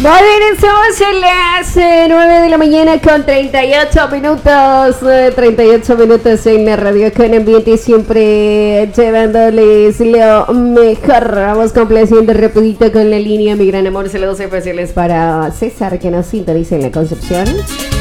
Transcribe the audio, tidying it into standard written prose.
Muy bien, estamos en las 9 de la mañana con 38 minutos. 38 minutos en la radio con ambiente, siempre llevándoles lo mejor. Vamos complaciendo rapidito con la línea Mi Gran Amor. Saludos especiales para César, que nos sintoniza en la Concepción.